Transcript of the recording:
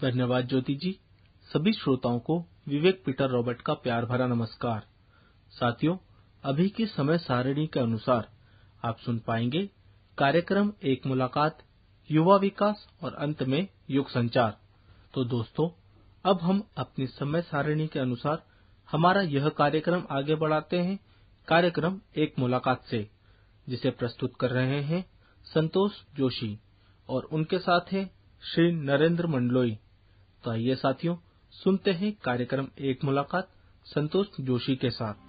धन्यवाद ज्योति जी। सभी श्रोताओं को विवेक पीटर रॉबर्ट का प्यार भरा नमस्कार। साथियों, अभी की समय सारिणी के अनुसार आप सुन पाएंगे कार्यक्रम एक मुलाकात, युवा विकास और अंत में युग संचार। तो दोस्तों, अब हम अपनी समय सारिणी के अनुसार हमारा यह कार्यक्रम आगे बढ़ाते हैं कार्यक्रम एक मुलाकात से, जिसे प्रस्तुत कर रहे हैं संतोष जोशी और उनके साथ है श्री नरेंद्र मंडलोई। तो आइए साथियों, सुनते हैं कार्यक्रम एक मुलाकात संतोष जोशी के साथ।